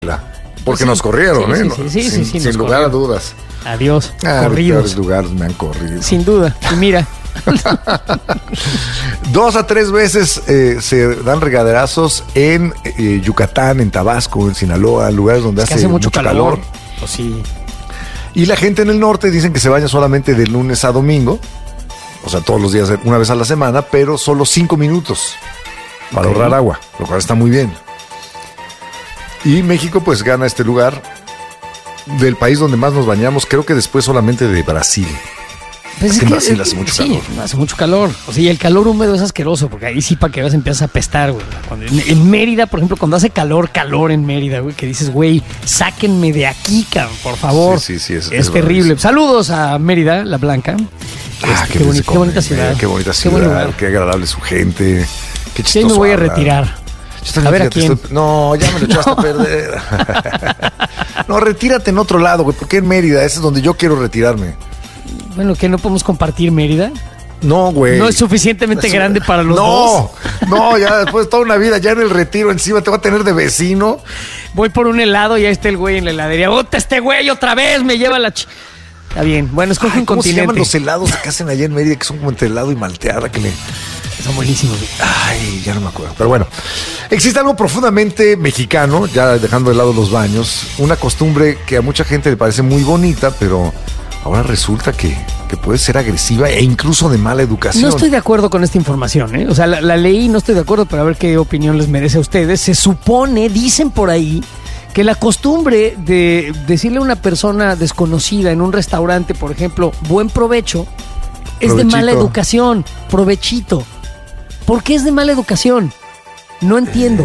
Porque nos corrieron, sin lugar a dudas. Adiós, corridos. Los lugares me han corrido. Sin duda, y mira. 2 a 3 veces se dan regaderazos en Yucatán, en Tabasco, en Sinaloa, lugares donde hace mucho calor. Pues sí. Y la gente en el norte dicen que se baña solamente de lunes a domingo, o sea, todos los días, una vez a la semana, pero solo 5 minutos para ahorrar agua, lo cual está muy bien. Y México pues gana este lugar del país donde más nos bañamos, creo que después solamente de Brasil. Pues es que en Brasil hace mucho calor. Sí, hace mucho calor. O sea, y el calor húmedo es asqueroso, porque ahí sí para que veas empiezas a apestar, güey. En Mérida, por ejemplo, cuando hace calor en Mérida, güey, que dices, güey, sáquenme de aquí, cabrón, por favor. Sí, es terrible. Saludos a Mérida, la Blanca. Qué bonita ciudad. Qué bonita ciudad, qué agradable su gente. Qué chistoso. Sí, me voy a retirar. A ver, ¿a quién? No, ya me lo echaste a perder. No, retírate en otro lado, güey. ¿Por qué en Mérida? Ese es donde yo quiero retirarme. Bueno, ¿que no podemos compartir Mérida? No, güey. ¿No es suficientemente grande para los dos? No, ya después de toda una vida, ya en el retiro encima te va a tener de vecino. Voy por un helado y ahí está el güey en la heladería. ¡Bota este güey otra vez! Me lleva la... Está bien. Bueno, escoge un continente. ¿Cómo se llaman los helados que hacen allá en Mérida, que son como entre helado y malteada? Son buenísimos. Ay, ya no me acuerdo. Pero bueno, existe algo profundamente mexicano, ya dejando de lado los baños, una costumbre que a mucha gente le parece muy bonita, pero ahora resulta que puede ser agresiva e incluso de mala educación. No estoy de acuerdo con esta información, ¿eh? O sea, la leí, no estoy de acuerdo, pero a ver qué opinión les merece a ustedes. Se supone, dicen por ahí, que la costumbre de decirle a una persona desconocida en un restaurante, por ejemplo, buen provecho, es de mala educación. Provechito. ¿Por qué es de mala educación? No entiendo.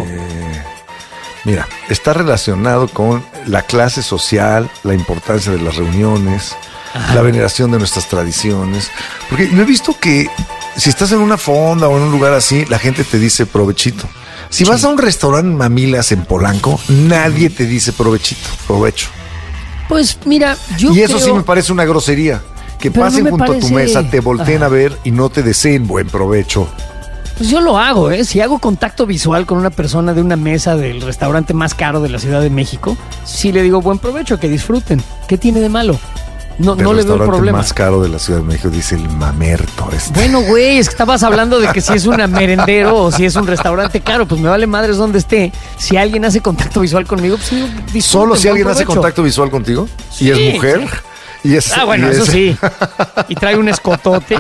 Mira, está relacionado con la clase social, la importancia de las reuniones, la veneración de nuestras tradiciones. Porque yo he visto que si estás en una fonda o en un lugar así, la gente te dice provechito. Si vas a un restaurante Mamilas en Polanco, nadie te dice provechito, provecho. Pues mira, Y eso sí me parece una grosería. Que pasen junto a tu mesa, te volteen a ver y no te deseen buen provecho. Pues yo lo hago, ¿eh? Si hago contacto visual con una persona de una mesa del restaurante más caro de la Ciudad de México, sí le digo buen provecho, que disfruten. ¿Qué tiene de malo? No le veo el problema. El restaurante más caro de la Ciudad de México, dice el Mamerto. Bueno, güey, es que estabas hablando de que si es una merendero o si es un restaurante caro, pues me vale madres donde esté. Si alguien hace contacto visual conmigo, pues disfruten. ¿Solo si alguien hace contacto visual contigo? Sí, ¿y es mujer? Sí. Eso sí. Y trae un escotote.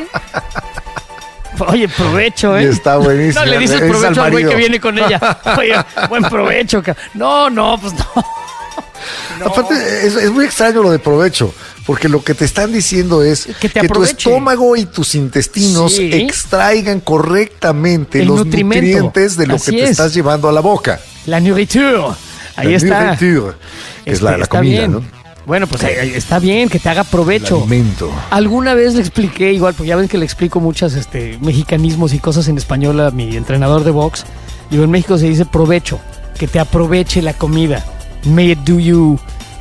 Oye, provecho, ¿eh? Y está buenísimo. No le dices provecho al güey que viene con ella. Oye, buen provecho. No, pues no. Aparte, es muy extraño lo de provecho, porque lo que te están diciendo es que tu estómago y tus intestinos extraigan correctamente los nutrientes de lo que te estás llevando a la boca. La nourriture. Ahí está. Nourriture, que es la comida, bien, ¿no? Bueno, pues está bien que te haga provecho. El alimento. Alguna vez le expliqué, igual, porque ya ven que le explico muchas mexicanismos y cosas en español a mi entrenador de box. Digo, en México se dice provecho, que te aproveche la comida. May it do you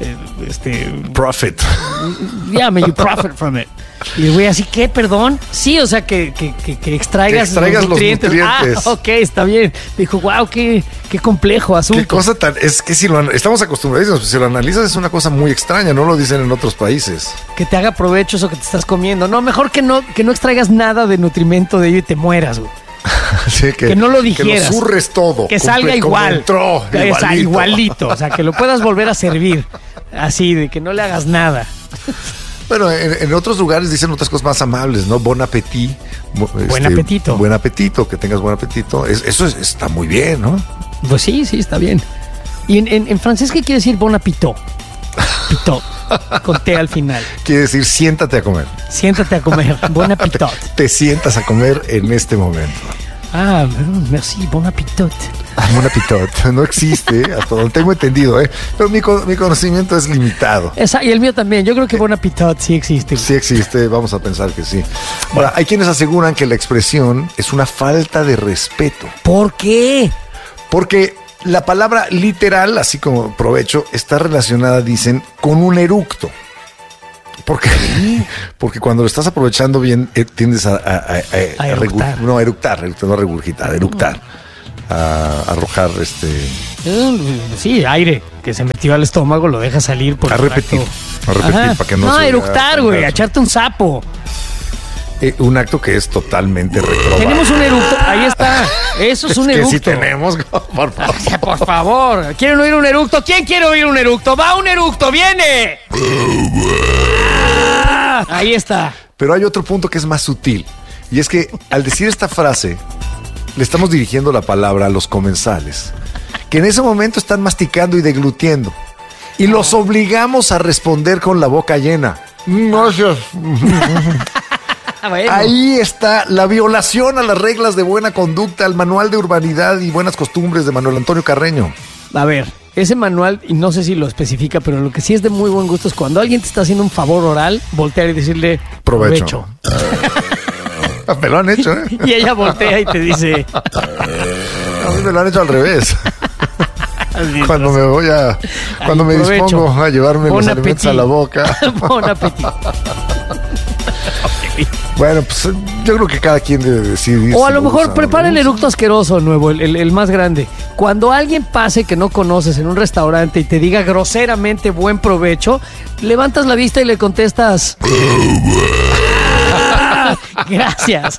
profit. Yeah, may you profit from it. Y el güey así, ¿qué? ¿Perdón? Sí, o sea, que extraigas los nutrientes. Ok, está bien. Dijo, wow, qué complejo asunto. Qué cosa tan... Es que si estamos acostumbrados, si lo analizas es una cosa muy extraña, no lo dicen en otros países. Que te haga provecho eso que te estás comiendo. No, mejor que no extraigas nada de nutrimento de ello y te mueras, güey. Sí, que no lo digieras. Que lo zurres todo. Que salga igual. Entró, igualito. O sea, que lo puedas volver a servir. Así, de que no le hagas nada. Bueno, en otros lugares dicen otras cosas más amables, ¿no? Bon appetit. Buen apetito. Buen apetito, que tengas buen apetito. Eso está muy bien, ¿no? Pues sí, está bien. ¿Y en francés qué quiere decir bon appetit? Pitot. Con T al final. Quiere decir siéntate a comer. Siéntate a comer. Bon appetit. Te sientas a comer en este momento. Ah, merci, bon appetit. Bon appetit. No existe, hasta donde tengo entendido, ¿eh? Pero mi conocimiento es limitado. Y el mío también. Yo creo que bon appetit sí existe. Sí existe, vamos a pensar que sí. Ahora, hay quienes aseguran que la expresión es una falta de respeto. ¿Por qué? Porque la palabra literal, así como provecho, está relacionada, dicen, con un eructo. ¿Por qué? Porque cuando lo estás aprovechando bien, tiendes a eructar. No a regurgitar, eructar. arrojar Sí, aire que se metió al estómago, lo deja salir por a repetir para que no se eructar, güey, a echarte un sapo. Un acto que es totalmente reprobable. Tenemos un eructo, ahí está. Eso es un eructo. Que sí tenemos, por favor. Por favor. ¿Quieren oír un eructo? ¿Quién quiere oír un eructo? ¡Va un eructo! ¡Viene! Ahí está. Pero hay otro punto que es más sutil. Y es que al decir esta frase, le estamos dirigiendo la palabra a los comensales, que en ese momento están masticando y deglutiendo. Y los obligamos a responder con la boca llena. Gracias. Bueno. Ahí está la violación a las reglas de buena conducta, al manual de urbanidad y buenas costumbres de Manuel Antonio Carreño. A ver, ese manual, y no sé si lo especifica, pero lo que sí es de muy buen gusto es cuando alguien te está haciendo un favor oral, voltear y decirle provecho. Me lo han hecho, ¿eh? Y ella voltea y te dice... A mí me lo han hecho al revés. Cuando me voy a... Cuando me dispongo a llevarme los alimentos a la boca. Bon apetito. Bueno, pues yo creo que cada quien debe decidir. O a lo mejor prepara el eructo asqueroso nuevo, el más grande. Cuando alguien pase que no conoces en un restaurante y te diga groseramente buen provecho, levantas la vista y le contestas... Gracias.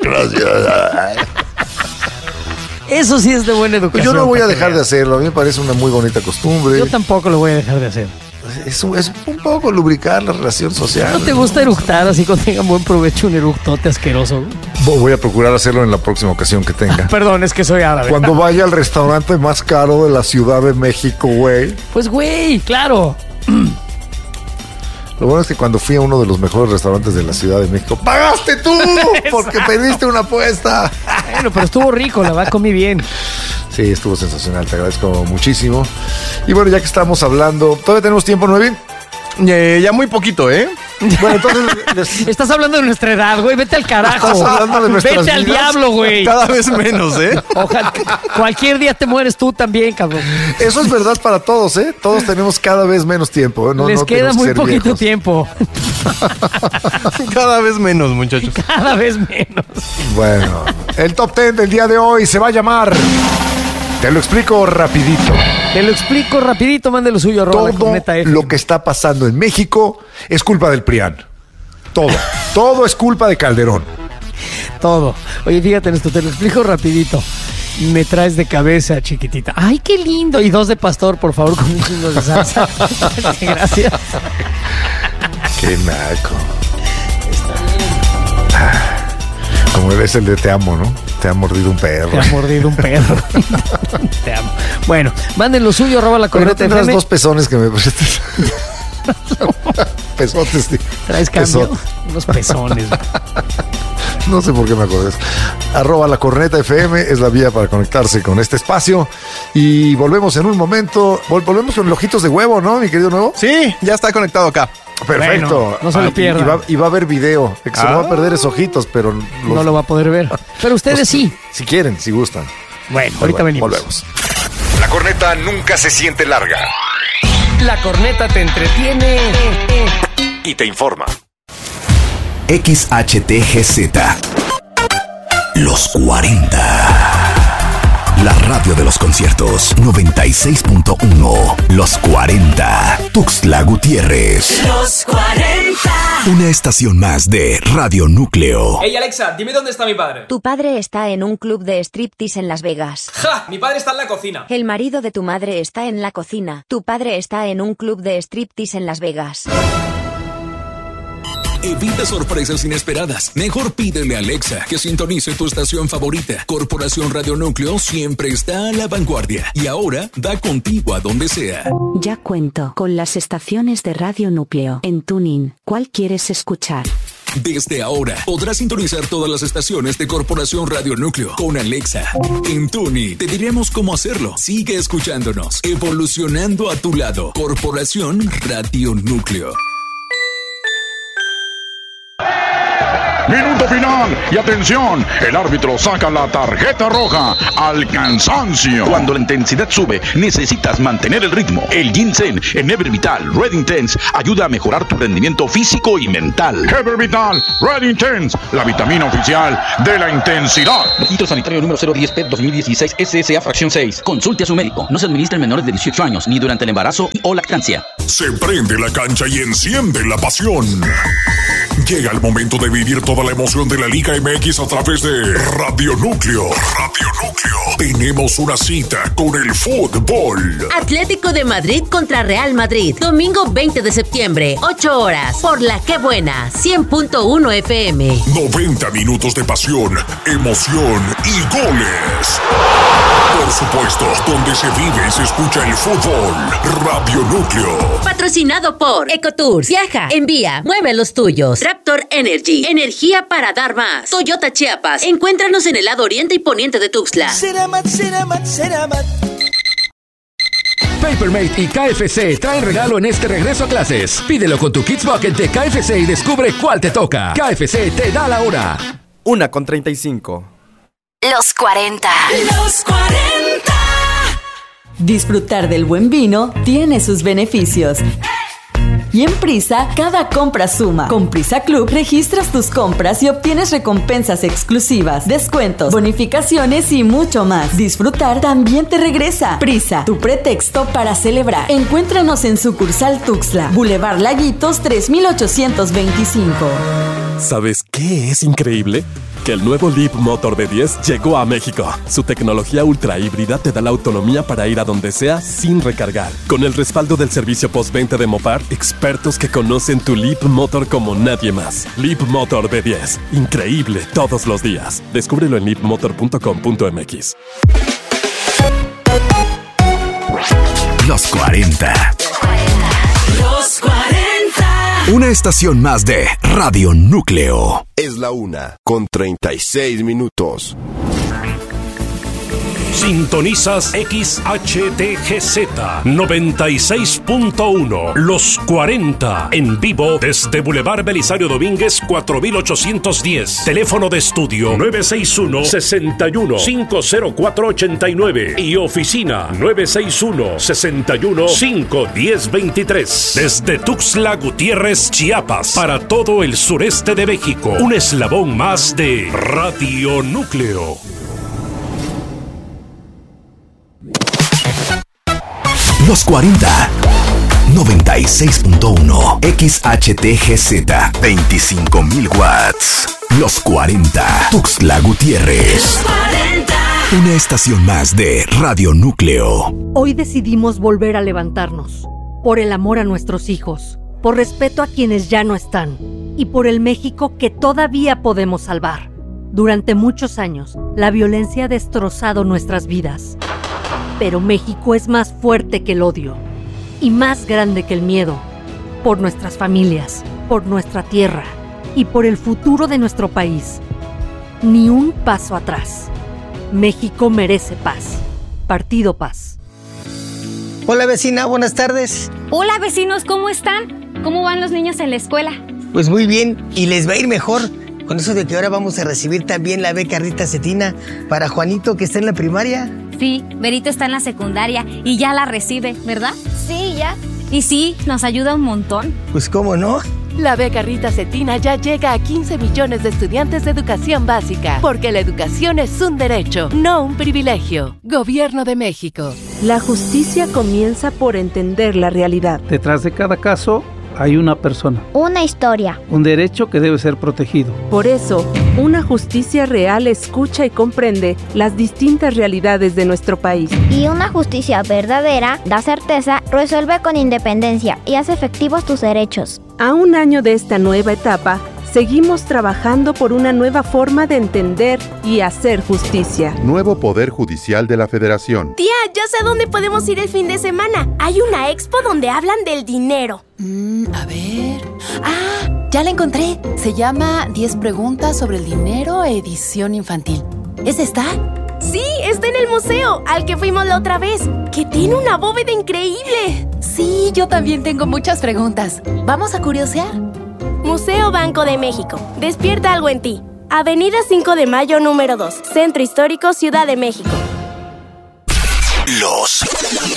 Eso sí es de buena educación. Pues yo no voy a dejar de hacerlo. A mí me parece una muy bonita costumbre. Yo tampoco lo voy a dejar de hacer. Es un poco lubricar la relación social. ¿No te gusta eructar así cuando tengan buen provecho un eructote asqueroso? Voy a procurar hacerlo en la próxima ocasión que tenga. Perdón, es que soy árabe. Cuando vaya al restaurante más caro de la Ciudad de México, güey. Pues, güey, claro. Lo bueno es que cuando fui a uno de los mejores restaurantes de la Ciudad de México, ¡pagaste tú! Porque pediste una apuesta. Bueno, pero estuvo rico, la verdad comí bien. Sí, estuvo sensacional, te agradezco muchísimo. Y bueno, ya que estamos hablando, ¿todavía tenemos tiempo, Nuevin? Ya muy poquito, ¿eh? Bueno, entonces... Estás hablando de nuestra edad, güey, vete al carajo. Estás hablando de nuestras Vete al vidas. diablo, güey. Cada vez menos, ¿eh? Ojalá, cualquier día te mueres tú también, cabrón. Eso es verdad para todos, ¿eh? Todos tenemos cada vez menos tiempo, ¿eh? Les queda muy poquito viejos. Tiempo. Cada vez menos, muchachos. Cada vez menos. Bueno, el top 10 del día de hoy se va a llamar... Te lo explico rapidito. Te lo explico rapidito, mande lo suyo. Todo lo que está pasando en México es culpa del PRIAN. Todo es culpa de Calderón. Todo. Oye, fíjate en esto, te lo explico rapidito. Me traes de cabeza, chiquitita. ¡Ay, qué lindo! Y 2 de pastor, por favor, con un chingo de salsa. Gracias. Qué naco. Como es el de te amo, ¿no? Te ha mordido un perro. Te ha mordido un perro. Te amo. Bueno, manden lo suyo, @la corneta. Pero tendrás 2 pezones que me prestes. Pesotes, tío. ¿Traes cambio? Unos pezones. No sé por qué me acordé. @la corneta FM es la vía para conectarse con este espacio. Y volvemos en un momento. Volvemos con los ojitos de huevo, ¿no, mi querido Nuevo? Sí, ya está conectado acá. Perfecto. Bueno, no se lo pierdan. Y va a haber video. Se lo va a perder esos ojitos, pero... No lo va a poder ver. Pero ustedes sí. Si quieren, si gustan. Bueno, ahorita venimos. Volvemos. La corneta nunca se siente larga. La corneta te entretiene y te informa. XHTGZ. Los 40. La radio de los conciertos 96.1. Los 40. Tuxtla Gutiérrez. Los 40. Una estación más de Radio Núcleo. Hey Alexa, dime dónde está mi padre. Tu padre está en un club de striptease en Las Vegas. ¡Ja! Mi padre está en la cocina. El marido de tu madre está en la cocina. Tu padre está en un club de striptease en Las Vegas. Evita sorpresas inesperadas. Mejor pídele a Alexa que sintonice tu estación favorita. Corporación Radio Núcleo siempre está a la vanguardia y ahora va contigo a donde sea. Ya cuento con las estaciones de Radio Núcleo en TuneIn. ¿Cuál quieres escuchar? Desde ahora podrás sintonizar todas las estaciones de Corporación Radio Núcleo con Alexa. En TuneIn te diremos cómo hacerlo. Sigue escuchándonos, evolucionando a tu lado. Corporación Radio Núcleo. Minuto final. Y atención, el árbitro saca la tarjeta roja al cansancio. Cuando la intensidad sube, necesitas mantener el ritmo. El ginseng en Ever Vital Red Intense ayuda a mejorar tu rendimiento físico y mental. Ever Vital Red Intense, la vitamina oficial de la intensidad. Registro sanitario número 010-PET 2016 SSA fracción 6. Consulte a su médico. No se administra en menores de 18 años, ni durante el embarazo o lactancia. Se prende la cancha y enciende la pasión. Llega el momento de vivir toda la emoción de la Liga MX a través de Radio Núcleo. Radio Núcleo. Tenemos una cita con el fútbol. Atlético de Madrid contra Real Madrid. Domingo 20 de septiembre, 8 horas. Por La Que Buena, 100.1 FM. 90 minutos de pasión, emoción y goles. Por supuesto, donde se vive y se escucha el fútbol. Radio Núcleo. Patrocinado por Ecotours. Viaja, envía, mueve los tuyos. Raptor Energy. Energía para dar más. Toyota Chiapas. Encuéntranos en el lado oriente y poniente de Tuxtla. Ceramat. Papermate y KFC traen regalo en este regreso a clases. Pídelo con tu Kids Bucket de KFC y descubre cuál te toca. KFC te da la hora. 1:35. Los 40. Los 40. Disfrutar del buen vino tiene sus beneficios. Y en Prisa, cada compra suma. Con Prisa Club, registras tus compras y obtienes recompensas exclusivas, descuentos, bonificaciones y mucho más. Disfrutar también te regresa. Prisa, tu pretexto para celebrar. Encuéntranos en sucursal Tuxtla, Boulevard Laguitos 3825. ¿Sabes qué es increíble? Que el nuevo Leap Motor B10 llegó a México. Su tecnología ultra híbrida te da la autonomía para ir a donde sea sin recargar. Con el respaldo del servicio postventa de Mopar, expertos que conocen tu Leap Motor como nadie más. Leap Motor B10. Increíble todos los días. Descúbrelo en leapmotor.com.mx. Los 40. Los 40. Una estación más de Radio Núcleo. Es la 1:36. Sintonizas XHTGZ 96.1 Los 40 en vivo desde Boulevard Belisario Domínguez 4810. Teléfono de estudio 961-61-50489 y oficina 961-61-51023. Desde Tuxtla Gutiérrez, Chiapas, para todo el sureste de México. Un eslabón más de Radio Núcleo. Los 40. 96.1 XHTGZ 25,000 watts. Los 40. Tuxtla Gutiérrez. 40. Una estación más de Radio Núcleo. Hoy decidimos volver a levantarnos. Por el amor a nuestros hijos. Por respeto a quienes ya no están. Y por el México que todavía podemos salvar. Durante muchos años, la violencia ha destrozado nuestras vidas. Pero México es más fuerte que el odio y más grande que el miedo. Por nuestras familias, por nuestra tierra y por el futuro de nuestro país. Ni un paso atrás. México merece paz. Partido Paz. Hola vecina, buenas tardes. Hola vecinos, ¿cómo están? ¿Cómo van los niños en la escuela? Pues muy bien, y les va a ir mejor. Con eso de que ahora vamos a recibir también la beca Rita Cetina para Juanito que está en la primaria. Sí, Berito está en la secundaria y ya la recibe, ¿verdad? Sí, ya. Y sí, nos ayuda un montón. Pues cómo no. La beca Rita Cetina ya llega a 15 millones de estudiantes de educación básica, porque la educación es un derecho, no un privilegio. Gobierno de México. La justicia comienza por entender la realidad. Detrás de cada caso hay una persona. Una historia. Un derecho que debe ser protegido. Por eso, una justicia real escucha y comprende las distintas realidades de nuestro país. Y una justicia verdadera da certeza, resuelve con independencia y hace efectivos tus derechos. A un año de esta nueva etapa, seguimos trabajando por una nueva forma de entender y hacer justicia. Nuevo Poder Judicial de la Federación. Tía, ya sé a dónde podemos ir el fin de semana. Hay una expo donde hablan del dinero. A ver... ¡Ah! Ya la encontré. Se llama 10 preguntas sobre el dinero, edición infantil. ¿Es esta? Sí, está en el museo, al que fuimos la otra vez, que tiene una bóveda increíble. Sí, yo también tengo muchas preguntas. ¿Vamos a curiosear? Museo Banco de México. Despierta algo en ti. Avenida 5 de Mayo, número 2. Centro Histórico, Ciudad de México. Los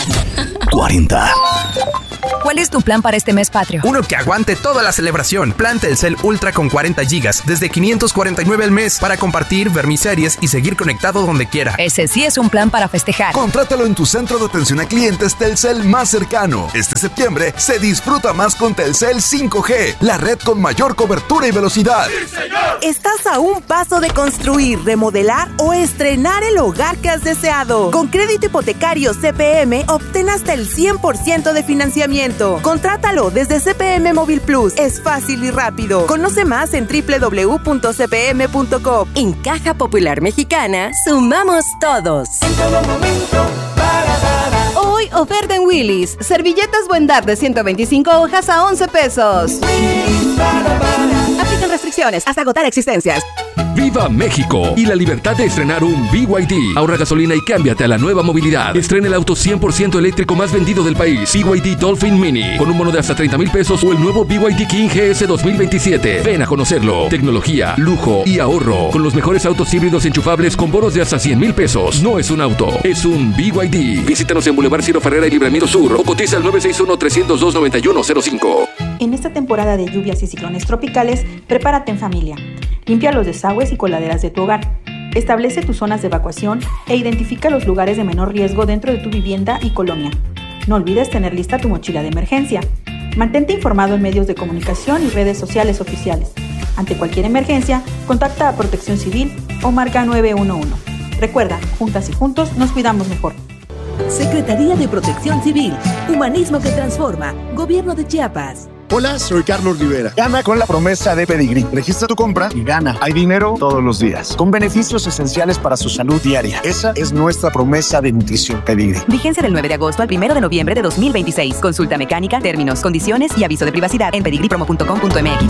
40. ¿Cuál es tu plan para este mes patrio? Uno que aguante toda la celebración. Plan Telcel Ultra con 40 gigas, desde 549 al mes, para compartir, ver mis series y seguir conectado donde quiera. Ese sí es un plan para festejar. Contrátalo en tu centro de atención a clientes Telcel más cercano. Este septiembre se disfruta más con Telcel 5G, la red con mayor cobertura y velocidad. ¡Sí, señor! Estás a un paso de construir, remodelar o estrenar el hogar que has deseado. Con crédito hipotecario CPM, obtén hasta el 100% de financiamiento. Contrátalo desde CPM Móvil Plus. Es fácil y rápido. Conoce más en www.cpm.com. En Caja Popular Mexicana, sumamos todos. En todo momento, Hoy oferta en Willy's. Servilletas Buendar de 125 hojas a 11 pesos. Aplican restricciones hasta agotar existencias. ¡Viva México! Y la libertad de estrenar un BYD. Ahorra gasolina y cámbiate a la nueva movilidad. Estrena el auto 100% eléctrico más vendido del país. BYD Dolphin Mini. Con un bono de hasta 30,000 pesos o el nuevo BYD King GS 2027. Ven a conocerlo. Tecnología, lujo y ahorro. Con los mejores autos híbridos enchufables con bonos de hasta 100,000 pesos. No es un auto, es un BYD. Visítanos en Boulevard Ciro Ferrera y Libramiento Sur o cotiza al 961-302-9105. En esta temporada de lluvias y ciclones tropicales, prepárate en familia. Limpia los desagües y coladeras de tu hogar. Establece tus zonas de evacuación e identifica los lugares de menor riesgo dentro de tu vivienda y colonia. No olvides tener lista tu mochila de emergencia. Mantente informado en medios de comunicación y redes sociales oficiales. Ante cualquier emergencia, contacta a Protección Civil o marca 911. Recuerda, juntas y juntos nos cuidamos mejor. Secretaría de Protección Civil. Humanismo que transforma. Gobierno de Chiapas. Hola, soy Carlos Rivera. Gana con la promesa de Pedigrí. Registra tu compra y gana. Hay dinero todos los días, con beneficios esenciales para su salud diaria. Esa es nuestra promesa de nutrición. Pedigrí. Vigencia del 9 de agosto al 1 de noviembre de 2026. Consulta mecánica, términos, condiciones y aviso de privacidad en pedigripromo.com.mx.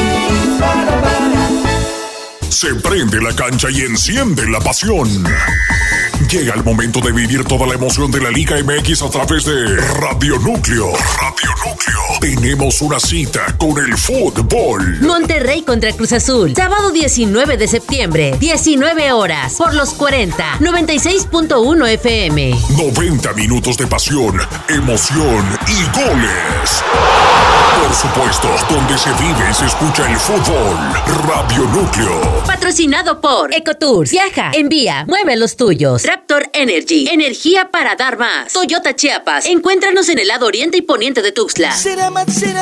Se prende la cancha y enciende la pasión. Llega el momento de vivir toda la emoción de la Liga MX a través de Radio Núcleo. Radio Núcleo. Tenemos una cita con el fútbol. Monterrey contra Cruz Azul. Sábado 19 de septiembre, 19 horas. Por los 40, 96.1 FM. 90 minutos de pasión, emoción y goles. Por supuesto, donde se vive y se escucha el fútbol. Radio Núcleo. Patrocinado por Ecotours. Viaja, envía, mueve los tuyos. Raptor Energy. Energía para dar más. Toyota Chiapas. Encuéntranos en el lado oriente y poniente de Tuxtla. Ceramat. Se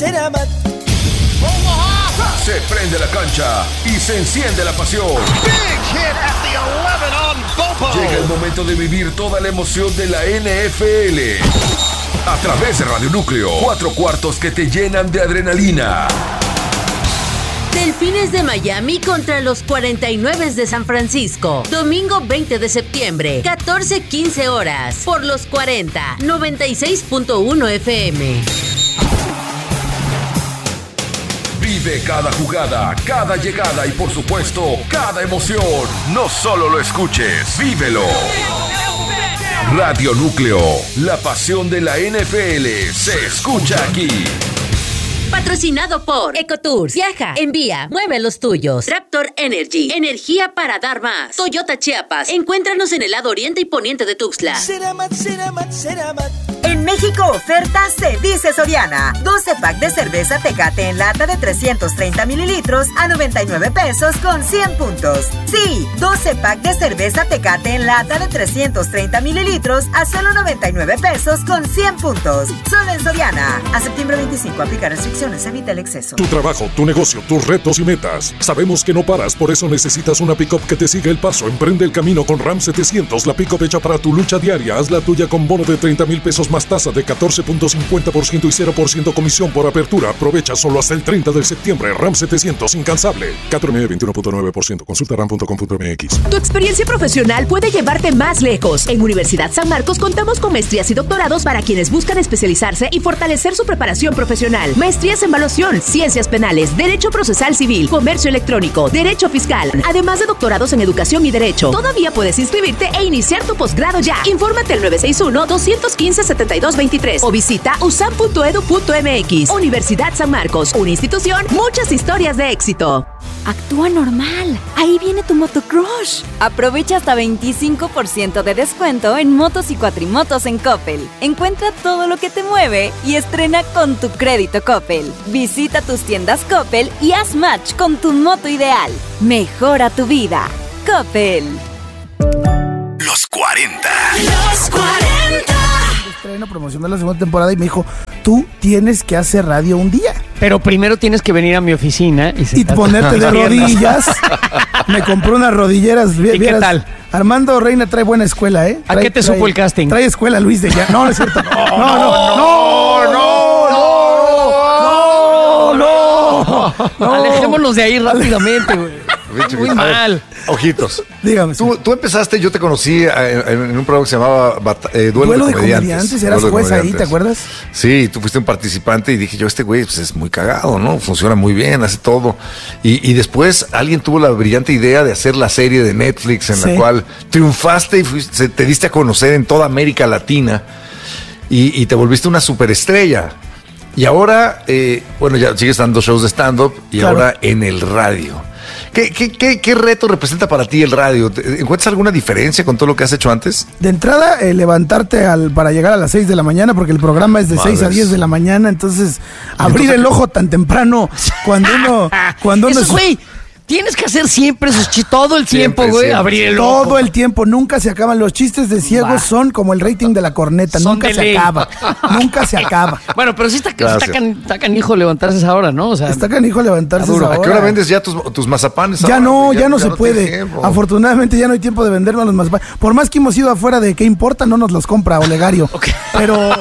prende la cancha y se enciende la pasión. Llega el momento de vivir toda la emoción de la NFL. A través de Radio Núcleo. 4 cuartos que te llenan de adrenalina. Delfines de Miami contra los 49 de San Francisco. Domingo 20 de septiembre, 14:15 horas. Por los 40, 96.1 FM. Vive cada jugada, cada llegada y por supuesto, cada emoción. No solo lo escuches, vívelo. Radio Núcleo, la pasión de la NFL se escucha aquí. Patrocinado por Ecotours. Viaja, envía, mueve los tuyos. Raptor Energy. Energía para dar más. Toyota Chiapas. Encuéntranos en el lado oriente y poniente de Tuxtla. Ceramat. En México oferta se dice Soriana. 12 pack de cerveza Tecate en lata de 330 mililitros a 99 pesos con 100 puntos. Sí, 12 pack de cerveza Tecate en lata de 330 mililitros a solo 99 pesos con 100 puntos. Solo en Soriana. A septiembre 25 aplica restricciones, evita el exceso. Tu trabajo, tu negocio, tus retos y metas. Sabemos que no paras, por eso necesitas una pick-up que te siga el paso. Emprende el camino con Ram 700, la pick-up hecha para tu lucha diaria. Haz la tuya con bono de 30,000 pesos más tasa de 14.50% y 0% comisión por apertura. Aprovecha solo hasta el 30 de septiembre. Ram 700, incansable. 4M 21.9%. Consulta ram.com.mx. Tu experiencia profesional puede llevarte más lejos. En Universidad San Marcos contamos con maestrías y doctorados para quienes buscan especializarse y fortalecer su preparación profesional. Maestrías en evaluación, ciencias penales, derecho procesal civil, comercio electrónico, derecho fiscal, además de doctorados en educación y derecho. Todavía puedes inscribirte e iniciar tu posgrado ya. Infórmate al 961-215-70 5223 o visita usam.edu.mx. Universidad San Marcos, una institución, muchas historias de éxito. Actúa normal. Ahí viene tu motocrush. Aprovecha hasta 25% de descuento en motos y cuatrimotos en Coppel. Encuentra todo lo que te mueve y estrena con tu crédito Coppel. Visita tus tiendas Coppel y haz match con tu moto ideal. Mejora tu vida. Coppel. Los 40. Los 40. Estreno promocionó la segunda temporada y me dijo, tú tienes que hacer radio un día. Pero primero tienes que venir a mi oficina y ponerte de rodillas. Me compró unas rodilleras. ¿Y qué tal? Armando Reina trae buena escuela, ¿eh? ¿A qué te supo el casting? Trae escuela Luis de ya. No, no es cierto. No. Alejémonos de ahí rápidamente, güey. Muy mal. Ojitos. Dígame. Tú empezaste, yo te conocí en un programa que se llamaba Duelo de Comediantes. Eras juez ahí, ¿te acuerdas? Sí, tú fuiste un participante y dije yo, este güey pues es muy cagado, ¿no? Funciona muy bien, hace todo. Y después alguien tuvo la brillante idea de hacer la serie de Netflix en la cual triunfaste y te diste a conocer en toda América Latina y te volviste una superestrella. Y ahora, ya sigues dando shows de stand-up y ahora en el radio. ¿Qué reto representa para ti el radio? ¿Encuentras alguna diferencia con todo lo que has hecho antes? De entrada, levantarte para llegar a las 6 de la mañana, porque el programa es de 6 a 10 de la mañana, entonces abrir el ojo tan temprano cuando uno Eso, güey, tienes que hacer siempre esos chistes, todo el tiempo, güey, abrir el ojo. Todo el tiempo, nunca se acaban. Los chistes de ciegos son como el rating de la corneta, nunca se acaba. Nunca se acaba. Bueno, pero sí está canijo levantarse esa hora, ¿no? O sea, está canijo levantarse esa hora. ¿A qué hora vendes ya tus mazapanes? Ya no se puede. Afortunadamente ya no hay tiempo de vendernos los mazapanes. Por más que hemos ido afuera de qué importa, no nos los compra Olegario. Okay. Pero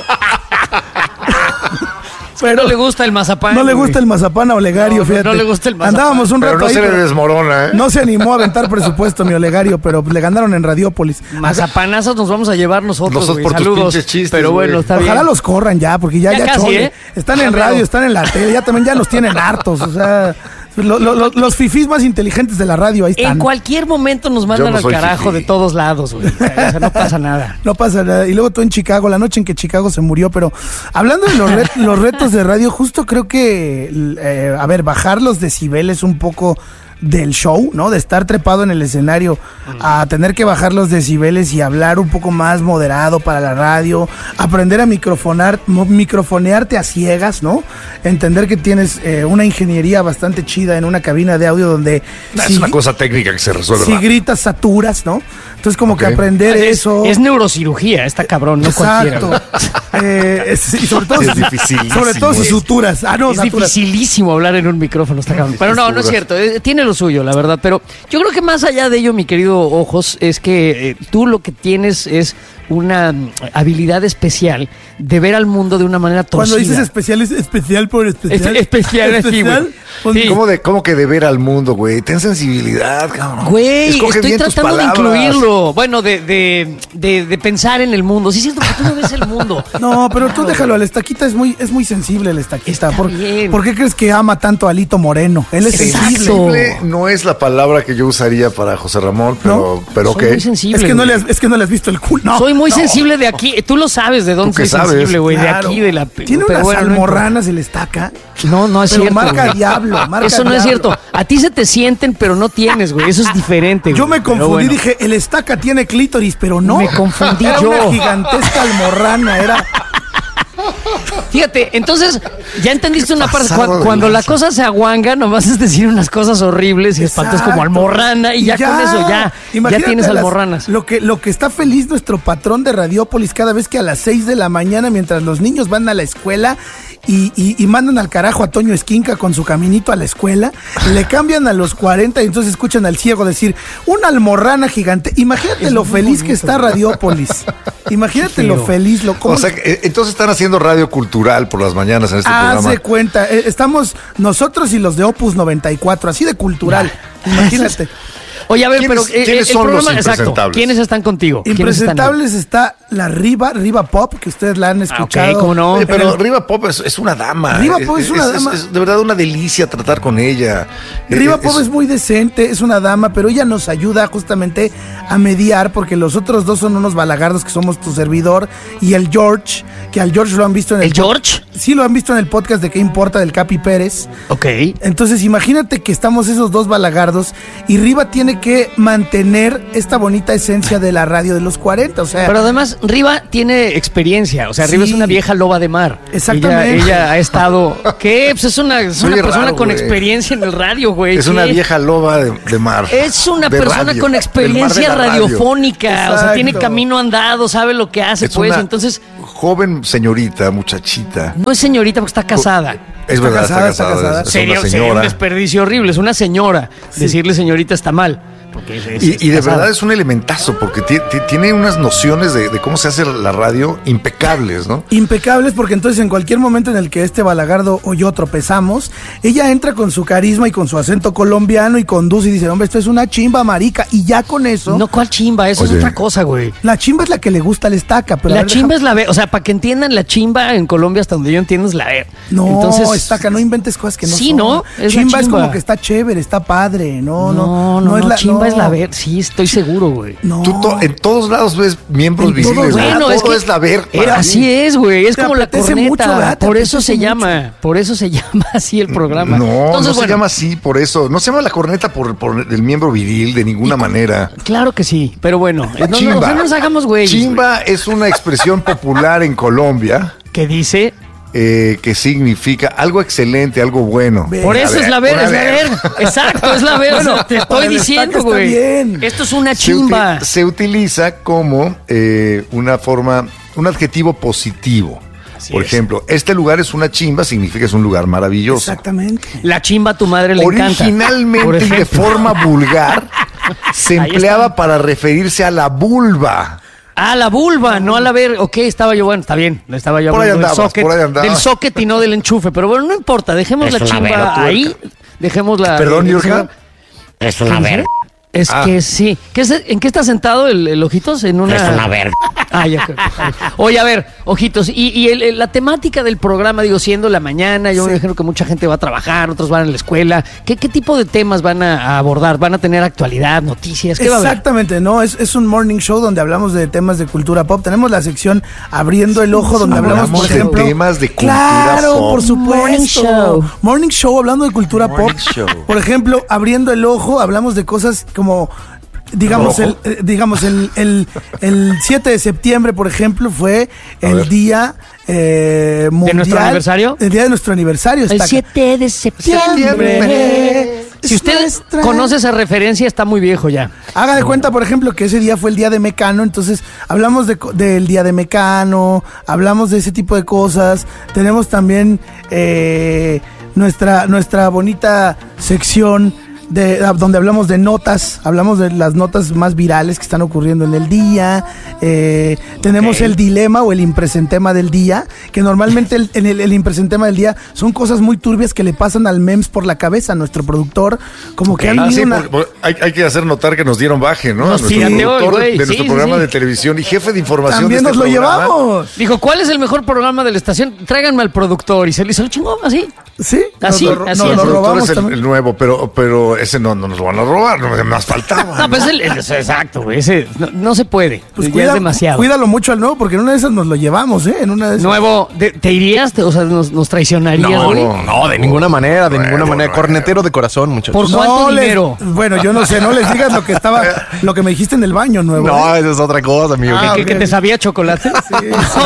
no le gusta el mazapán. No le gusta el mazapán a Olegario, fíjate. No le gusta el mazapán. Andábamos un rato pero no ahí, se le desmorona, ¿eh? No se animó a aventar presupuesto mi Olegario, pero le ganaron en Radiópolis. Mazapanazos nos vamos a llevar nosotros por saludos. Tus chistes, pero bueno, está bien. Ojalá los corran ya, porque ya casi, chole. Están en radio, están en la tele, ya nos tienen hartos, o sea... Los fifís más inteligentes de la radio, ahí están. En cualquier momento nos mandan al carajo fifí de todos lados, güey. O sea, no pasa nada. No pasa nada. Y luego tú en Chicago, la noche en que Chicago se murió. Pero hablando de los retos de radio, justo creo que, bajar los decibeles un poco del show, ¿no? De estar trepado en el escenario a tener que bajar los decibeles y hablar un poco más moderado para la radio, aprender a microfonearte a ciegas, ¿no? Entender que tienes una ingeniería bastante chida en una cabina de audio donde... es una cosa técnica que se resuelve. Si gritas, saturas, ¿no? Entonces como que aprender eso... Es neurocirugía, está cabrón, no exacto. Cualquiera. Y sobre todo, sobre todo si suturas. Es dificilísimo hablar en un micrófono, está cabrón. Pero no es cierto, tiene lo suyo, la verdad, pero yo creo que más allá de ello, mi querido Ojos, es que tú lo que tienes es una habilidad especial de ver al mundo de una manera torcida. Cuando dices especial, ¿es especial por especial? Especial, así, güey. Sí. ¿Cómo que de ver al mundo, güey? Ten sensibilidad, cabrón. Güey, estoy tratando de incluirlo. Bueno, de pensar en el mundo. Sí, es cierto, porque tú no ves el mundo. No, pero tú déjalo, el Estaquita es muy sensible, el Estaquita. ¿Por qué crees que ama tanto a Lito Moreno? Él es sensible. No es la palabra que yo usaría para José Ramón, pero soy muy sensible. Es que no le has visto el culo. No, soy muy sensible de aquí. Tú lo sabes de dónde soy sensible, güey. Claro. De aquí, de la... Tiene unas almorranas el Estaca. No es cierto. Marca diablo, eso no es cierto. A ti se te sienten, pero no tienes, güey. Eso es diferente, güey. Yo me confundí, dije, el Estaca tiene clítoris, pero no. Me confundí era yo. Era una gigantesca almorrana, era... Fíjate, entonces ya entendiste una parte. Cuando la cosa se aguanga, nomás es decir unas cosas horribles y espantos como almorrana y ya con eso ya tienes almorranas. Lo que está feliz nuestro patrón de Radiópolis cada vez que a las 6 de la mañana, mientras los niños van a la escuela y mandan al carajo a Toño Esquinca con su caminito a la escuela, le cambian a los 40 y entonces escuchan al ciego decir una almorrana gigante. Imagínate lo feliz bonito, que está Radiópolis. Imagínate lo feliz. O sea, entonces están haciendo radio cultural por las mañanas en este programa. Haz de cuenta, estamos nosotros y los de Opus 94, así de cultural. Imagínate. Oye, a ver, pero ¿quiénes el son los programa, exacto, impresentables? ¿quiénes están contigo? Impresentables está la Riva Pop, que ustedes la han escuchado. ¿Cómo no? Oye, pero Riva Pop es una dama. Riva Pop es una dama. Es de verdad una delicia tratar con ella. Riva Pop es muy decente, es una dama, pero ella nos ayuda justamente a mediar, porque los otros dos son unos balagardos que somos tu servidor y el George, que al George lo han visto en ¿El George? Sí, lo han visto en el podcast de ¿Qué importa? Del Capi Pérez. Ok. Entonces imagínate que estamos esos dos balagardos y Riva tiene que mantener esta bonita esencia de la radio de los 40, o sea... Pero además, Riva tiene experiencia, o sea, Riva es una vieja loba de mar. Exactamente. Ella ha estado... ¿Qué? Pues es una persona raro, con güey. experiencia en el radio, güey. Es una vieja loba de mar. Es una de persona radio, con experiencia del mar de la radio. radiofónica, o sea, Exacto. tiene camino andado, sabe lo que hace, Es pues, una entonces... joven señorita, muchachita. No es señorita porque está casada. Es verdad, está casada. Es Sería una un señora. desperdicio horrible, es una señora. Decirle señorita está mal. Porque Y de verdad es un elementazo, porque tiene unas nociones de cómo se hace la radio impecables, ¿no? Impecables, porque entonces en cualquier momento en el que este balagardo o yo tropezamos, ella entra con su carisma y con su acento colombiano y conduce y dice, hombre, esto es una chimba, marica, y ya con eso... No, ¿cuál chimba? Eso es otra cosa, güey. La chimba es la que le gusta al estaca, pero... La chimba es la B, o sea, para que entiendan, la chimba en Colombia, hasta donde yo entiendo, es la B. No, entonces, estaca, no inventes cosas que no sí, son. ¿no? Es Chimba la es como que está chévere, está padre, no es la... chimba es la B, sí, estoy seguro, güey. No. Tú en todos lados ves miembros visibles. Bueno, todo es que es la ver. así es, güey. Es Te como la apetece corneta. mucho, ¿verdad? Te Por eso apetece se mucho. llama. Por eso se llama así el programa. No, Entonces, no se llama así por eso. No se llama la corneta por el miembro viril de ninguna manera. Claro que sí, pero bueno. Chimba. No nos hagamos güey. Chimba es una expresión popular en Colombia. ¿Qué dice? Que significa algo excelente, algo bueno. Por eso es la ver, es la ver. Exacto, es la ver. Bueno, te estoy diciendo, está güey. bien. Esto es una chimba. Se utiliza como una forma, un adjetivo positivo. Por ejemplo, este lugar es una chimba, significa que es un lugar maravilloso. Exactamente. La chimba a tu madre le encanta. Originalmente y de forma vulgar se empleaba para referirse a la vulva. Ah, la vulva, no a la ver. Ok, estaba yo, bueno, está bien. Estaba yo Por ahí hablando andabas, por ahí andabas. del socket y no del enchufe. Pero bueno, no importa, dejemos Es la una chimba verga, ahí. Dejémosla. Perdón, Yurka. Es una verga. Es que sí. ¿En qué está sentado el Ojitos? En una... Es una verga. Ah, ya. Oye, a ver, Ojitos, y la temática del programa, digo, siendo la mañana, yo me imagino que mucha gente va a trabajar, otros van a la escuela. ¿Qué tipo de temas van a abordar? ¿Van a tener actualidad, noticias? ¿Qué va a haber? Exactamente, no, es un morning show donde hablamos de temas de cultura pop. Tenemos la sección Abriendo el Ojo, donde hablamos, por de ejemplo... temas de cultura claro, pop. por supuesto. Morning show hablando de cultura pop. Show. Por ejemplo, Abriendo el Ojo, hablamos de cosas como... Digamos, el 7 de septiembre, por ejemplo, fue el día mundial. ¿De nuestro aniversario? El día de nuestro aniversario. El 7 de septiembre. Si usted conoce esa referencia, está muy viejo ya. Haga de cuenta, por ejemplo, que ese día fue el día de Mecano, entonces hablamos del día de Mecano, hablamos de ese tipo de cosas. Tenemos también nuestra bonita sección donde hablamos de notas, hablamos de las notas más virales que están ocurriendo en el día. Tenemos el dilema o el impresentema del día, que normalmente el impresentema del día son cosas muy turbias que le pasan al MEMS por la cabeza a nuestro productor, como que han vivido hay que hacer notar que nos dieron baje, ¿no? Nos Nuestro pirateó, productor güey. de nuestro programa de televisión y jefe de información también de este nos lo programa. llevamos. Dijo, ¿cuál es el mejor programa de la estación? Tráiganme al productor. Y se lo chingó así. Sí, así, el así. productor es el nuevo, pero ese no nos lo van a robar, no más faltaba. No, pues exacto, güey. Ese no se puede. Pues ya es demasiado. Cuídalo mucho al nuevo, porque en una de esas nos lo llevamos, ¿eh? En una de esas. Nuevo, ¿te irías? O sea, ¿nos traicionarías, güey? No, de ninguna manera, Cornetero de corazón, muchachos. ¿Por cuánto dinero? Bueno, yo no sé, no les digas lo que me dijiste en el baño, nuevo. No, eso es otra cosa, amigo. ¿Que te sabía chocolate? Sí.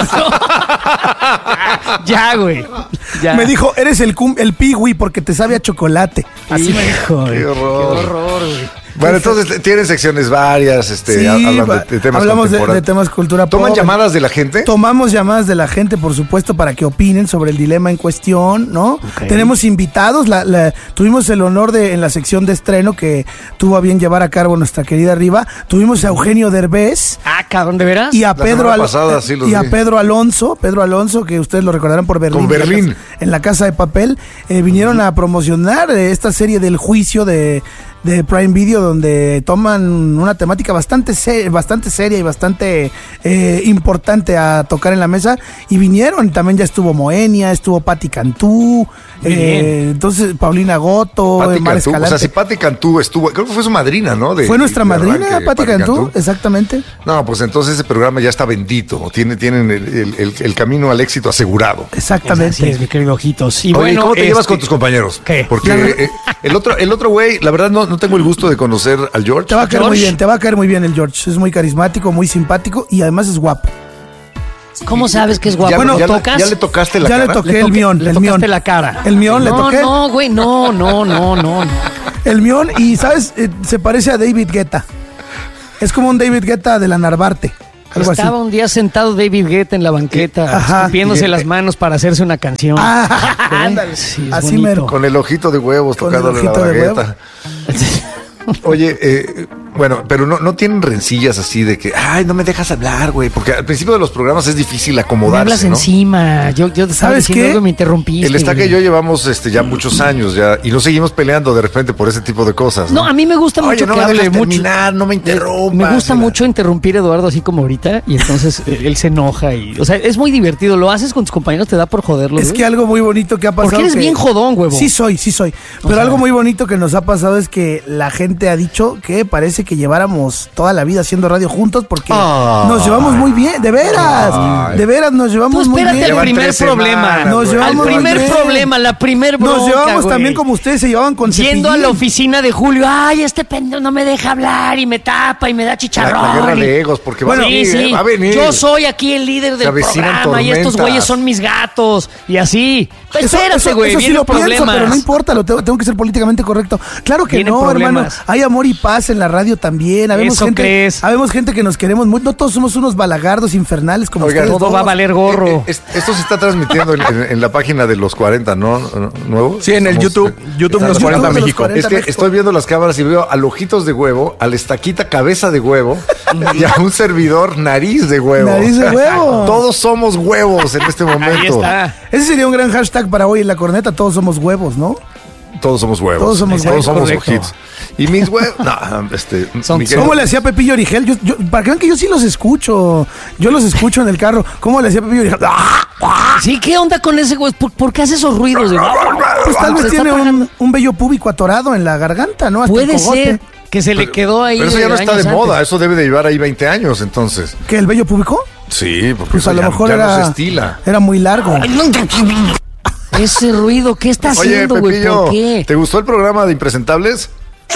Ya, güey. Ya. Me dijo, eres el Piwi porque te sabe a chocolate. Así me dijo. Qué horror. Qué horror, güey. Bueno, entonces tienen secciones varias, Sí, hablan de temas hablamos de contemporáneos. temas cultura pop. ¿Toman llamadas de la gente? Tomamos llamadas de la gente, por supuesto, para que opinen sobre el dilema en cuestión, ¿no? Okay. Tenemos invitados, tuvimos el honor de, en la sección de estreno que tuvo a bien llevar a cabo nuestra querida Riva, tuvimos a Eugenio Derbez. Ah, cabrón, ¿de veras? Y a La Pedro semana pasada, sí los vi. Pedro Alonso, que ustedes lo recordarán por Berlín. Con Berlín. En la Casa de Papel, vinieron a promocionar esta serie del juicio de de Prime Video, donde toman una temática bastante seria y bastante importante a tocar en la mesa, y vinieron, también ya estuvo Moenia, estuvo Patti Cantú, entonces Paulina Goto, Mar Escalante. O sea, si Patti Cantú estuvo, creo que fue su madrina, ¿no? Fue nuestra madrina, Patti Cantú, exactamente. No, pues entonces ese programa ya está bendito, tienen el camino al éxito asegurado. Exactamente. Así es, mi querido Ojitos. Y bueno, ¿cómo te llevas con tus compañeros? ¿Qué? Porque el otro güey, la verdad no tengo el gusto de conocer al George. Te va a caer muy bien el George. Es muy carismático, muy simpático y además es guapo. ¿Cómo sabes que es guapo? Bueno, ¿Lo tocas? ¿Ya le tocaste la cara? Ya le toqué el mión. Le tocaste la cara. El mión le toqué. No, güey, no. El mión, y ¿sabes? Se parece a David Guetta. Es como un David Guetta de la Narvarte. Estaba un día sentado David Guetta en la banqueta, escupiéndose las manos para hacerse una canción. Ándale. Sí, así mero. Con el ojito de huevos tocándole la bragueta. Oye, bueno, pero no tienen rencillas así de que, ay, no me dejas hablar, güey, porque al principio de los programas es difícil acomodarse, me hablas ¿no? encima, yo te estaba diciendo algo y me interrumpiste. El Estaca y yo llevamos ya muchos años ya, y nos seguimos peleando de repente por ese tipo de cosas, ¿no? No, a mí me gusta mucho no que me hable mucho. Terminar, no me interrumpas. Me gusta mucho interrumpir a Eduardo así como ahorita, y entonces él se enoja y, o sea, es muy divertido, lo haces con tus compañeros, te da por joderlo. Es que algo muy bonito que ha pasado. Porque eres bien jodón, huevo. Sí soy. Pero algo muy bonito que nos ha pasado es que la gente ha dicho que parece que lleváramos toda la vida haciendo radio juntos, porque nos llevamos muy bien, de veras nos llevamos muy bien. Espérate al primer problema. La primer bronca, nos llevamos güey. También como ustedes se llevaban con Cepillín. Yendo a la oficina de Julio, ay, este pendejo no me deja hablar y me tapa y me da chicharrón. La guerra de egos, porque va a venir. Yo soy aquí el líder del programa y estos güeyes son mis gatos y así. Espérate, güey, eso sí lo pienso, pero no importa, tengo que ser políticamente correcto. Claro que no, hermano. Hay amor y paz en la radio también. Habemos gente que nos queremos mucho. No todos somos unos balagardos infernales como ustedes. Todo va a valer gorro. Esto se está transmitiendo en la página de los 40, ¿no? ¿Nuevo? Sí, en el YouTube Los 40 México. Es que estoy viendo las cámaras y veo al Ojitos de Huevo, al Estaquita Cabeza de Huevo y a un servidor Nariz de Huevo. Nariz de Huevo. Todos somos huevos en este momento. Ahí está. Ese sería un gran hashtag para hoy en la corneta. Todos somos huevos, ¿no? Todos somos huevos. Todos somos Ojitos. Y mis huevos. ¿Cómo le hacía Pepillo Origel? Para que vean que yo sí los escucho. Yo los escucho en el carro. ¿Cómo le hacía Pepillo Origel? Sí, ¿qué onda con ese güey? ¿Por qué hace esos ruidos? Pues tal vez tiene un vello púbico atorado en la garganta, ¿no? Hasta puede ser que se le quedó ahí. Pero eso ya no está de moda. Eso debe de llevar ahí 20 años, entonces. ¿Qué, el vello púbico? Sí, porque pues a lo mejor no se estila. Era muy largo. Ese ruido, ¿qué está haciendo, güey? ¿Por qué? ¿Te gustó el programa de Impresentables?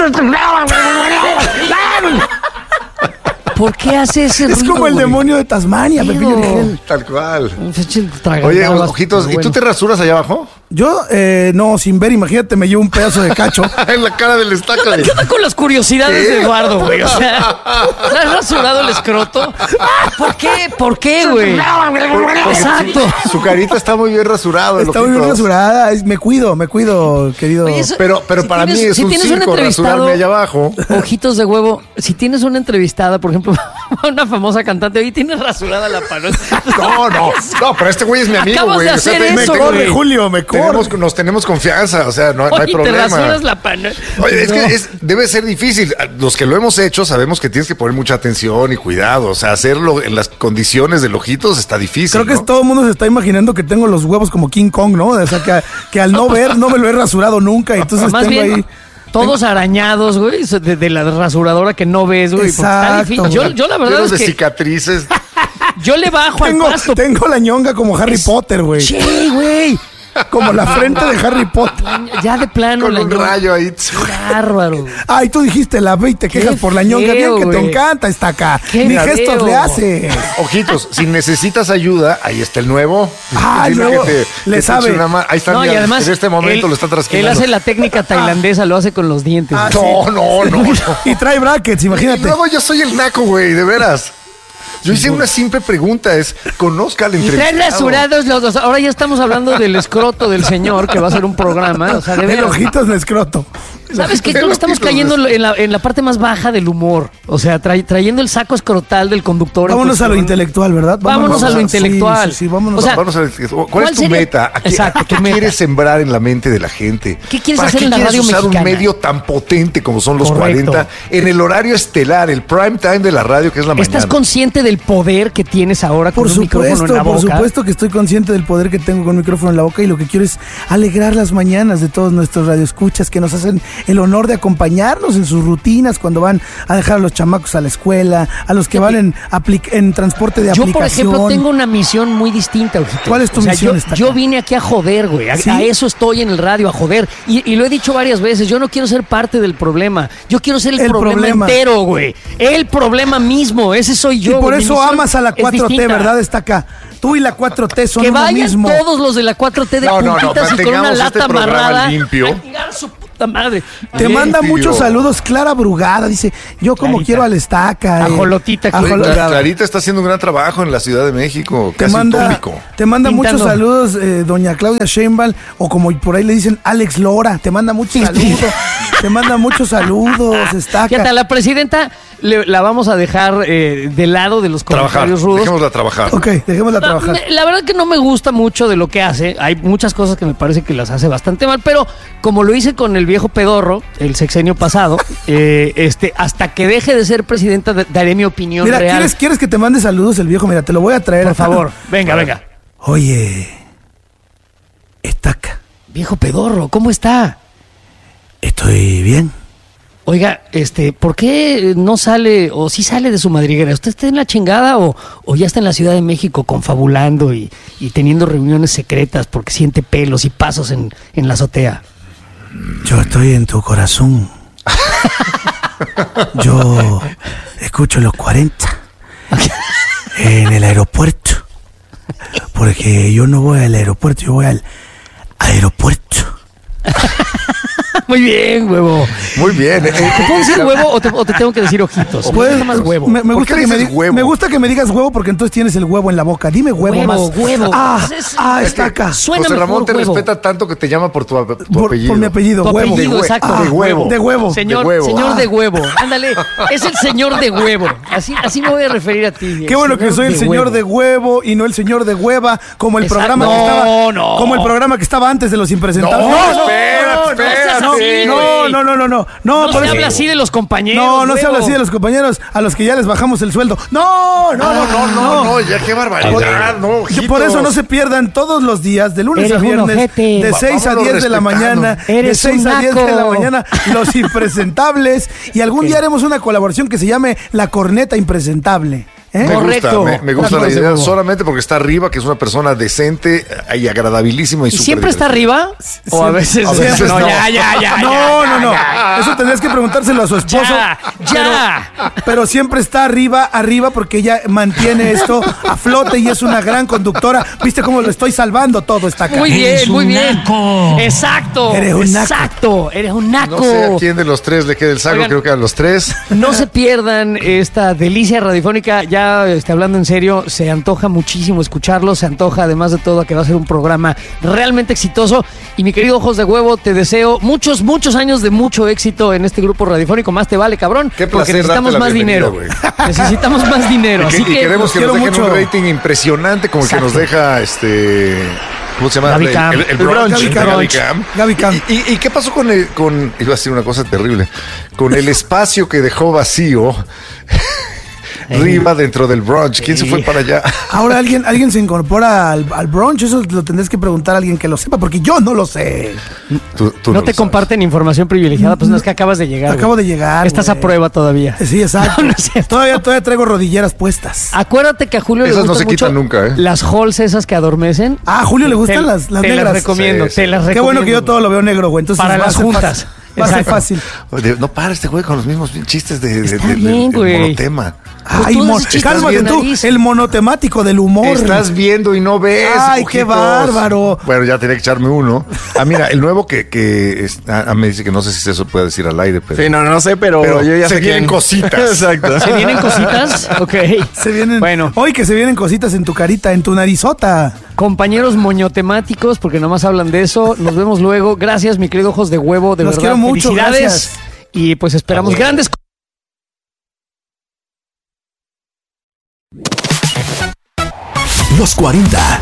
¿Por qué hace ese ruido? Es como el demonio de Tasmania, Pepillo Origel. Tal cual. Oye, Ojitos, ¿y tú te rasuras allá abajo? Yo, no, sin ver, imagínate, me llevo un pedazo de cacho. En la cara del Estaca. ¿Qué onda con las curiosidades de Eduardo, güey? O sea, ¿te has rasurado el escroto? ¿Por qué, güey? Exacto. Su carita está muy bien rasurada. Está muy bien rasurada. Me cuido, querido. Oye, pero para mí es un circo rasurarme allá abajo. Ojitos de Huevo, si tienes una entrevistada, por ejemplo, una famosa cantante, hoy tienes rasurada la panocha. No, pero este güey es mi amigo, güey. Acabas de hacer eso, güey. Julio, nos tenemos confianza, o sea, no hay problema. Te rasuras la panocha. Oye, es que debe ser difícil. Los que lo hemos hecho sabemos que tienes que poner mucha atención y cuidado. O sea, hacerlo en las condiciones del Ojitos está difícil. Creo que todo el mundo se está imaginando que tengo los huevos como King Kong, ¿no? O sea, que al no ver no me lo he rasurado nunca. Y entonces más tengo bien, ahí. Todos arañados, güey, de la rasuradora que no ves, güey. Está difícil. Yo la verdad es que cicatrices. Yo le bajo al pasto. Tengo la ñonga como Harry Potter, güey. Sí, güey. Como la frente de Harry Potter. Ya de plano. Con un rayo ahí. Bárbaro. Ay, tú dijiste la ve y te quejas por la ñonga. Bien que te encanta, Estaca. Ni gestos le haces. Ojitos, si necesitas ayuda, ahí está el nuevo. El nuevo le sabe. Ahí está. No, y además, en este momento lo está trasquilando. Él hace la técnica tailandesa, lo hace con los dientes. No. Y trae brackets, imagínate. Y luego yo soy el naco, güey, de veras. Yo hice una simple pregunta, conozca al Y entrevistado. traen rasurados los dos. Ahora ya estamos hablando del escroto del señor que va a hacer un programa. O sea, de El veras. ojitos de escroto. ¿Sabes qué? Creo que estamos cayendo en la parte más baja del humor. O sea, trayendo el saco escrotal del conductor. Vámonos a lo intelectual, ¿verdad? Vámonos a lo intelectual. Sí, vámonos. O sea, ¿Cuál es tu sería? meta? ¿Qué quieres sembrar en la mente de la gente? ¿Qué quieres ¿Para hacer qué en la quieres radio usar mexicana? un medio tan potente como son los Correcto. 40 en el horario estelar, el prime time de la radio, que es la mañana? ¿Estás consciente del poder que tienes ahora con un micrófono en la boca? Por supuesto que estoy consciente del poder que tengo con un micrófono en la boca y lo que quiero es alegrar las mañanas de todos nuestros radioescuchas que nos hacen el honor de acompañarnos en sus rutinas cuando van a dejar a los chamacos a la escuela, a los que van en transporte de Yo, aplicación. por ejemplo, tengo una misión muy distinta, ojito. ¿Cuál es tu misión? Yo vine aquí a joder, güey. ¿Sí? A eso estoy en el radio, a joder. Y lo he dicho varias veces, yo no quiero ser parte del problema. Yo quiero ser el problema entero, güey. El problema mismo, ese soy yo. Y por Mi eso misión amas a la es 4T, distinta. ¿verdad? Está acá. Tú y la 4T son Que uno vayan mismo. todos los de la 4T de puntitas y con una lata amarrada. Limpio. A chingar su puta madre. Te manda Limpio. muchos saludos Clara Brugada, dice, yo como Clarita. quiero al Estaca. Ajolotita. Clarita está haciendo un gran trabajo en la Ciudad de México, Te casi manda utópico. Pintando. muchos saludos doña Claudia Sheinbaum, o como por ahí le dicen Alex Lora, te manda muchos saludos. Te manda muchos saludos, Estaca. Fíjate, a la presidenta la vamos a dejar de lado de los Trabajar, comentarios rudos. dejémosla trabajar. Ok, dejémosla trabajar. La verdad que no me gusta mucho de lo que hace. Hay muchas cosas que me parece que las hace bastante mal, pero como lo hice con el viejo pedorro, el sexenio pasado, hasta que deje de ser presidenta daré mi opinión Mira, real. ¿quieres que te mande saludos el viejo? Mira, te lo voy a traer. Por acá. favor, venga. Oye, Estaca, Viejo pedorro, ¿cómo está? estoy bien. Oiga, ¿por qué no sale, o sí sale de su madriguera? ¿Usted está en la chingada o ya está en la Ciudad de México confabulando y teniendo reuniones secretas porque siente pelos y pasos en la azotea? Yo estoy en tu corazón. Yo escucho los 40 en el aeropuerto. Porque yo no voy al aeropuerto, yo voy al aeropuerto. Muy bien, huevo. Muy bien. ¿Te puedo decir huevo o te tengo que decir ojitos? Pues, Me gusta más huevo. Me ¿Por gusta qué que dices huevo? me gusta que me digas huevo porque entonces tienes el huevo en la boca. Dime huevo más. Huevo. Estaca. Suena José Ramón mejor te huevo. respeta tanto que te llama por tu Por apellido. mi apellido, Tu huevo. apellido, exacto. De huevo. De huevo. Señor, De huevo. señor de huevo. Ándale, es el señor de huevo. Así me voy a referir a ti. Qué bueno que soy el señor de huevo y no el señor de hueva, como el programa que estaba. Como el programa que estaba antes de los impresentables. No, No se habla así de los compañeros. No se huevo. habla así de los compañeros a los que ya les bajamos el sueldo. No, ya qué barbaridad, no, ojitos. Por eso no se pierdan todos los días, de lunes Eres a un viernes, ojete. de 6 a 10 de la mañana, de Eres 6 un a 10 de la naco. mañana, los impresentables. Y algún día haremos una colaboración que se llame La Corneta Impresentable. ¿Eh? Correcto. Me gusta la idea solamente porque está arriba, que es una persona decente y agradabilísima y ¿Y siempre está divertida. arriba? ¿O a veces? Siempre no, no. ya. No. Eso tendrías que preguntárselo a su esposo. Ya. Pero siempre está arriba porque ella mantiene esto a flote y es una gran conductora. ¿Viste cómo lo estoy salvando todo? Está acá. Muy bien. Exacto. Eres un naco. Exacto. Eres un naco. No sé a quién de los tres le queda el saco, Oigan. creo que a los tres. No se pierdan esta delicia radiofónica. Ya hablando en serio, se antoja muchísimo escucharlo. Se antoja, además de todo, a que va a ser un programa realmente exitoso. Y mi querido Ojos de Huevo, te deseo muchos años de mucho éxito en este grupo radiofónico. Más te vale, cabrón. Qué porque placer necesitamos darte la más dinero. bienvenida, Necesitamos más dinero. Así Y que queremos que nos dejen mucho. un rating impresionante como el que nos deja ¿cómo se llama? Gaby Cam. El brunch. Gaby Cam. Gaby Cam. ¿Y qué pasó con iba a decir una cosa terrible, con el espacio que dejó vacío Riva dentro del brunch? ¿Quién se fue para allá? Ahora alguien se incorpora al brunch. Eso lo tendrás que preguntar a alguien que lo sepa, porque yo no lo sé. Tú no lo te sabes. comparten información privilegiada, pues no es que acabas de llegar. Acabo güey. de llegar. Estás güey. a prueba todavía. Sí, exacto. No es cierto. Todavía traigo rodilleras puestas. Acuérdate que a Julio le Esas gustan no se mucho quitan nunca, ¿eh? las halls esas que adormecen. Ah, a Julio le gustan Te- las te negras. las recomiendo, Sí, sí. te las Qué recomiendo. bueno que yo todo lo veo negro, güey. Entonces Para va a las ser juntas. fácil. Va a ser Exacto. fácil. Oye, no para este güey con los mismos chistes de Está bien, güey. monotema. Ay, cálmate tú, el monotemático del humor. Estás viendo y no ves. Ay, ojitos. qué bárbaro. Bueno, ya tenía que echarme uno. Mira, el nuevo me dice que no sé si eso puede decir al aire, pero... Sí, no sé, pero yo ya se sé vienen cositas. Exacto. ¿Se vienen cositas? Ok. Se vienen... Bueno. Hoy que se vienen cositas en tu carita, en tu narizota. Compañeros moñotemáticos, porque nomás hablan de eso. Nos vemos luego. Gracias, mi querido Ojos de Huevo. De Los verdad, quiero mucho, felicidades. gracias. Y pues esperamos grandes cosas. Los 40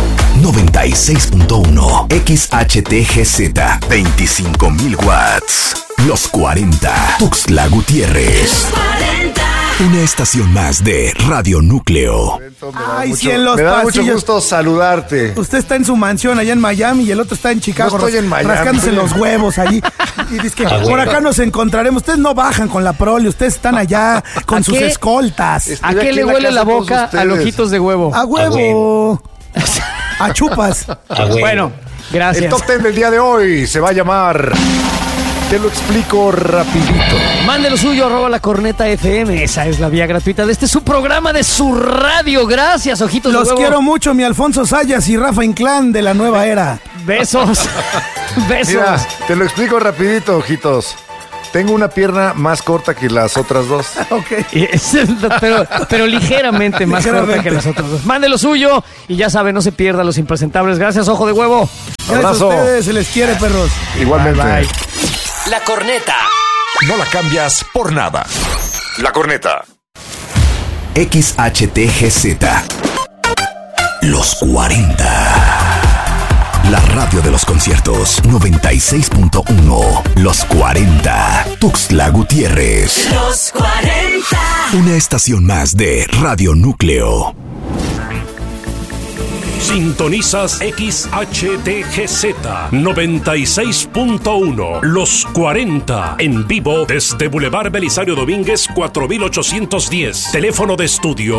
96.1 XHTGZ 25,000 watts. Los 40 Tuxtla Gutiérrez. Una estación más de Radio Núcleo. Ay, sí, en los me da pasillos. mucho gusto saludarte. Usted está en su mansión allá en Miami y el otro está en Chicago. No estoy en Miami, rascándose los huevos allí. Y dice que por acá nos encontraremos. Ustedes no bajan con la prole, ustedes están allá con sus escoltas. ¿A qué le huele la boca a los ojitos de huevo? A huevo. A chupas. Bueno, gracias. El top 10 del día de hoy se va a llamar... Te lo explico rapidito. Mande lo suyo, @La Corneta FM. Esa es la vía gratuita de su programa, de su radio. Gracias, ojitos de huevo. Los quiero mucho, mi Alfonso Sayas y Rafa Inclán de la nueva era. Besos. Besos. Mira, te lo explico rapidito, ojitos. Tengo una pierna más corta que las otras dos. Ok. Pero ligeramente más corta que las otras dos. Mande lo suyo y ya sabe, no se pierda los impresentables. Gracias, Ojo de Huevo. Gracias a ustedes, se les quiere, perros. Igualmente. Bye, bye. La Corneta. No la cambias por nada. La Corneta. XHTGZ. Los 40. La radio de los conciertos 96.1. Los 40. Tuxtla Gutiérrez. Los 40. Una estación más de Radio Núcleo. Sintonizas XHTGZ 96.1 Los 40 en vivo desde Boulevard Belisario Domínguez 4810. Teléfono de estudio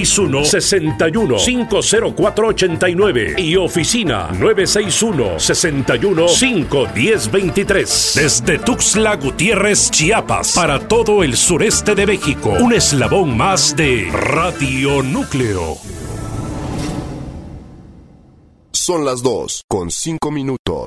961-61-50489 y oficina 961-61-51023. Desde Tuxtla Gutiérrez, Chiapas, para todo el sureste de México. Un eslabón más de Radio Núcleo. Son las 2:05.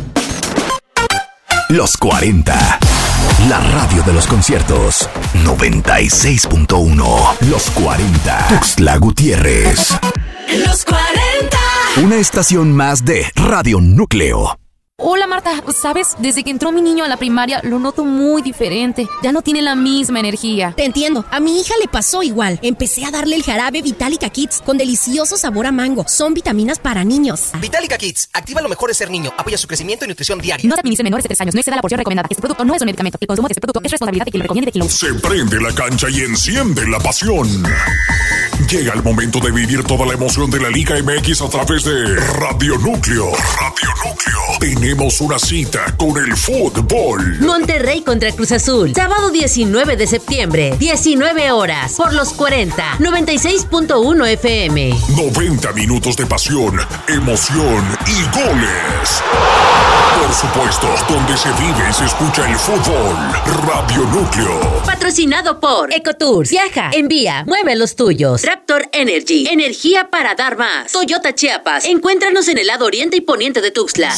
Los 40. La radio de los conciertos 96.1. Los 40. Tuxtla Gutiérrez. Los 40. Una estación más de Radio Núcleo. Hola Marta, ¿sabes? Desde que entró mi niño a la primaria lo noto muy diferente. Ya no tiene la misma energía. Te entiendo, a mi hija le pasó igual. Empecé a darle el jarabe Vitalica Kids con delicioso sabor a mango. Son vitaminas para niños. Vitalica Kids, activa lo mejor de ser niño. Apoya su crecimiento y nutrición diaria. No se administre menores de 3 años, no exceda la porción recomendada. Este producto no es un medicamento. El consumo de este producto es responsabilidad de quien lo recomiende y de quien lo usa. Se prende la cancha y enciende la pasión. Llega el momento de vivir toda la emoción de la Liga MX a través de Radio Núcleo. Radio Núcleo. Tenemos una cita con el fútbol. Monterrey contra Cruz Azul. Sábado 19 de septiembre, 19 horas. Por los 40, 96.1 FM. 90 minutos de pasión, emoción y goles. Por supuesto, donde se vive y se escucha el fútbol. Radio Núcleo. Patrocinado por Ecotours. Viaja, envía, mueve los tuyos. Raptor Energy. Energía para dar más. Toyota Chiapas. Encuéntranos en el lado oriente y poniente de Tuxtla.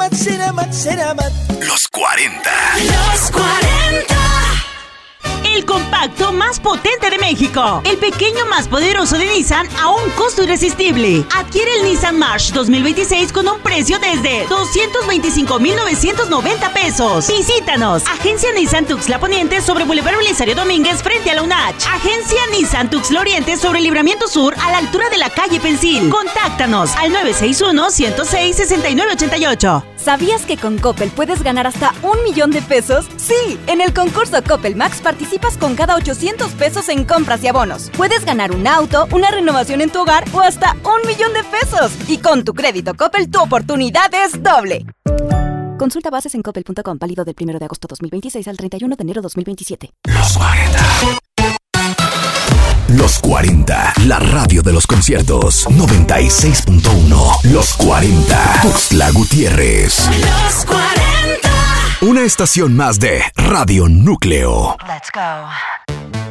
Los 40. Los 40. El compacto más potente de México. El pequeño más poderoso de Nissan a un costo irresistible. Adquiere el Nissan March 2026 con un precio desde 225,990 pesos. Visítanos. Agencia Nissan Tuxtla Poniente sobre Boulevard Belisario Domínguez frente a la UNACH. Agencia Nissan Tuxtla Oriente sobre Libramiento Sur a la altura de la calle Pensil. Contáctanos al 961-106-6988. ¿Sabías que con Coppel puedes ganar hasta 1 millón de pesos? Sí, en el concurso Coppel Max participas con cada 800 pesos en compras y abonos. Puedes ganar un auto, una renovación en tu hogar o hasta 1 millón de pesos. Y con tu crédito Coppel, tu oportunidad es doble. Consulta bases en coppel.com, válido del 1 de agosto 2026 al 31 de enero 2027. Los 40. Los 40. La radio de los conciertos 96.1. Los 40. Tuxtla Gutiérrez. Los 40. Una estación más de Radio Núcleo. Let's go.